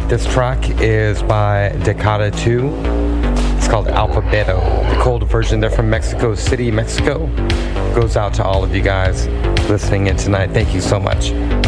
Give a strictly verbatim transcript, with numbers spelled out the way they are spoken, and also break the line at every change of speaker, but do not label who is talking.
This track is by Decada two. It's called Alphabeto. The cold version, they're from Mexico City, Mexico. Goes out to all of you guys listening in tonight. Thank you so much.